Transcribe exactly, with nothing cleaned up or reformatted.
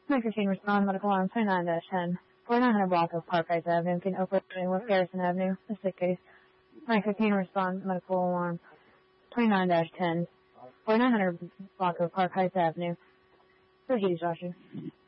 Mike fifteen, respond, medical alarm twenty-nine dash ten. forty-nine hundred block of Park Heights Avenue, can Oakwood with Garrison Avenue, a sick case. Mike fifteen, respond, medical alarm twenty-nine dash ten. forty-nine hundred block of Park Heights Avenue. Proceed, Joshua.